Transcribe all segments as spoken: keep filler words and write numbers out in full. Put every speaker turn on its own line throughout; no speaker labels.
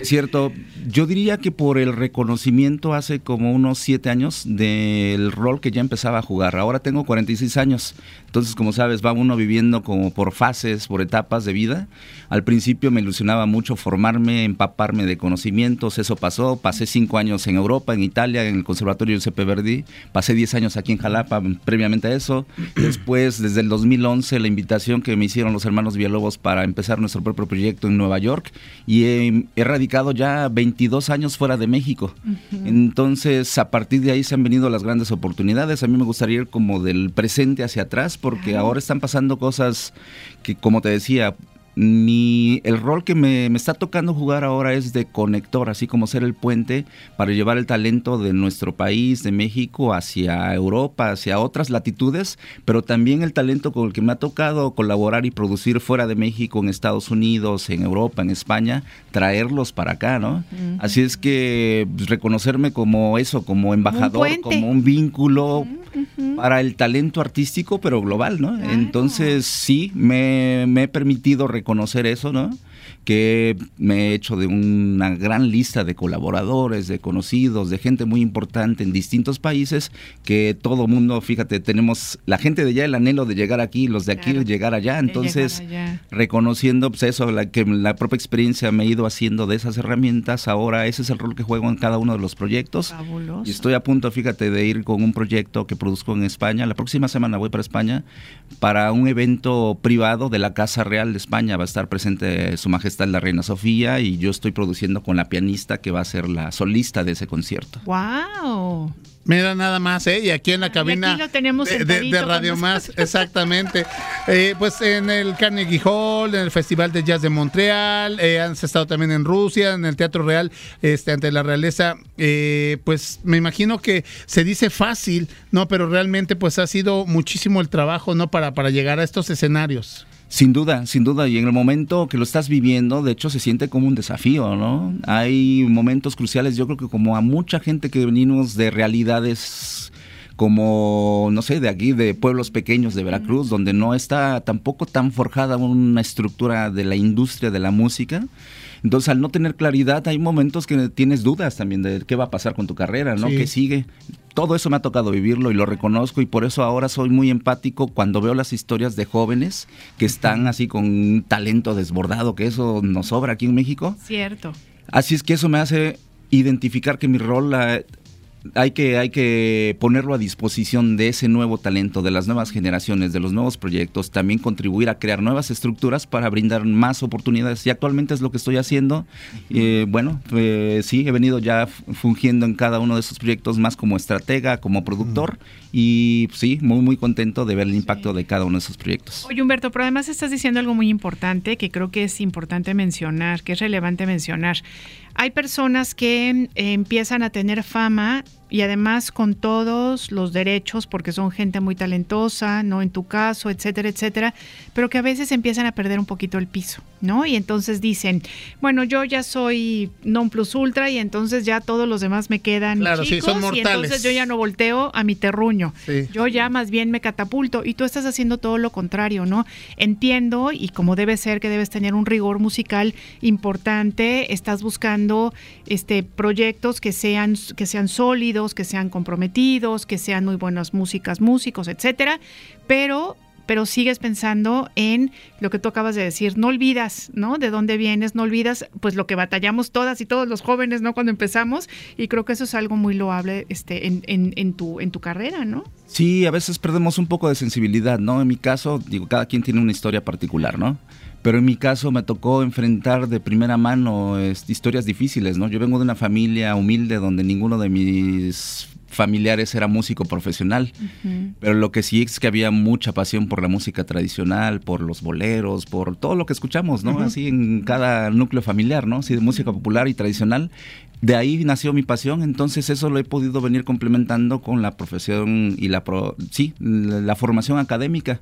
Cierto, yo diría que por el reconocimiento hace como unos siete años del rol que ya empezaba a jugar. Ahora tengo cuarenta y seis años, entonces como sabes va uno viviendo como por fases, por etapas de vida. Al principio me ilusionaba mucho formarme, empaparme de conocimientos, eso pasó, pasé cinco años en Europa, en Italia, en el Conservatorio Giuseppe Verdi, pasé diez años aquí en Jalapa previamente a eso. Después, desde el dos mil once, la invitación que me hicieron los hermanos Villalobos para empezar nuestro propio proyecto en Nueva York, y he, he radicado ya veintidós años fuera de México. Uh-huh. Entonces, a partir de ahí se han venido las grandes oportunidades. A mí me gustaría ir como del presente hacia atrás, porque claro, ahora están pasando cosas que, como te decía, Mi, el rol que me, me está tocando jugar ahora es de conector, así como ser el puente para llevar el talento de nuestro país, de México, hacia Europa, hacia otras latitudes, pero también el talento con el que me ha tocado colaborar y producir fuera de México, en Estados Unidos, en Europa, en España, traerlos para acá, ¿no? Uh-huh. Así es que pues, reconocerme como eso, como embajador, un como un vínculo uh-huh. para el talento artístico, pero global, ¿no? Claro. Entonces, sí, me, me he permitido reconocer conocer eso, ¿no? Que me he hecho de una gran lista de colaboradores, de conocidos, de gente muy importante en distintos países, que todo mundo, fíjate, tenemos la gente de allá el anhelo de llegar aquí, los de aquí claro, de llegar allá, entonces llegar allá. Reconociendo pues eso, la, que la propia experiencia me ha ido haciendo de esas herramientas, ahora ese es el rol que juego en cada uno de los proyectos.
Fabuloso.
Y estoy a punto, fíjate, de ir con un proyecto que produzco en España, la próxima semana voy para España, para un evento privado de la Casa Real de España, va a estar presente Su Majestad la Reina Sofía, y yo estoy produciendo con la pianista que va a ser la solista de ese concierto.
¡Wow!
Mira nada más, ¿eh? Y aquí en la cabina
aquí lo tenemos
de, de, de Radio Más, exactamente. eh, pues en el Carnegie Hall, en el Festival de Jazz de Montreal, eh, han estado también en Rusia, en el Teatro Real, este, ante la realeza. Eh, pues me imagino que se dice fácil, ¿no? Pero realmente pues ha sido muchísimo el trabajo, ¿no? Para, para llegar a estos escenarios.
Sin duda, sin duda, y en el momento que lo estás viviendo, de hecho se siente como un desafío, ¿no? Hay momentos cruciales, yo creo que como a mucha gente que venimos de realidades como, no sé, de aquí, de pueblos pequeños de Veracruz, donde no está tampoco tan forjada una estructura de la industria de la música. Entonces, al no tener claridad, hay momentos que tienes dudas también de qué va a pasar con tu carrera, ¿no? Sí. ¿Qué sigue? Todo eso me ha tocado vivirlo y lo reconozco, y por eso ahora soy muy empático cuando veo las historias de jóvenes que están así con un talento desbordado, que eso nos sobra aquí en México.
Cierto.
Así es que eso me hace identificar que mi rol la, hay que, hay que ponerlo a disposición de ese nuevo talento, de las nuevas generaciones, de los nuevos proyectos, también contribuir a crear nuevas estructuras para brindar más oportunidades, y actualmente es lo que estoy haciendo. Eh, bueno, eh, sí, he venido ya fungiendo en cada uno de esos proyectos más como estratega, como productor, mm. y sí, muy muy contento de ver el impacto sí. de cada uno de esos proyectos.
Oye, Humberto, pero además estás diciendo algo muy importante que creo que es importante mencionar, que es relevante mencionar. Hay personas que eh, empiezan a tener fama y además con todos los derechos, porque son gente muy talentosa, ¿no? En tu caso, etcétera, etcétera, pero que a veces empiezan a perder un poquito el piso, ¿no? Y entonces dicen, bueno, yo ya soy non plus ultra y entonces ya todos los demás me quedan
claro,
chicos,
sí, son mortales.
Y entonces yo ya no volteo a mi terruño,
sí.
yo ya más bien me catapulto, y tú estás haciendo todo lo contrario, ¿no? Entiendo, y como debe ser, que debes tener un rigor musical importante, estás buscando este proyectos que sean, que sean sólidos, que sean comprometidos, que sean muy buenas músicas, músicos, etcétera, pero pero sigues pensando en lo que tú acabas de decir, no olvidas, ¿no? De dónde vienes, no olvidas pues lo que batallamos todas y todos los jóvenes, ¿no? Cuando empezamos, y creo que eso es algo muy loable este en, en, en tu en tu carrera, ¿no?
Sí, a veces perdemos un poco de sensibilidad, ¿no? En mi caso, digo, cada quien tiene una historia particular, ¿no? Pero en mi caso me tocó enfrentar de primera mano es, historias difíciles, ¿no? Yo vengo de una familia humilde donde ninguno de mis familiares era músico profesional, uh-huh. pero lo que sí es que había mucha pasión por la música tradicional, por los boleros, por todo lo que escuchamos, ¿no? Uh-huh. Así en cada núcleo familiar, ¿no? Así de música popular y tradicional. De ahí nació mi pasión, entonces eso lo he podido venir complementando con la profesión y la, pro, sí, la, la formación académica.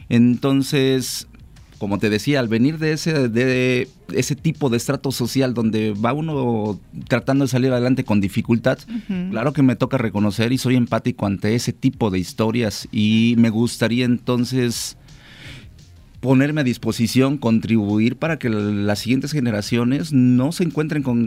Entonces, como te decía, al venir de ese, de ese tipo de estrato social donde va uno tratando de salir adelante con dificultad, uh-huh. claro que me toca reconocer y soy empático ante ese tipo de historias, y me gustaría entonces ponerme a disposición, contribuir para que las siguientes generaciones no se encuentren con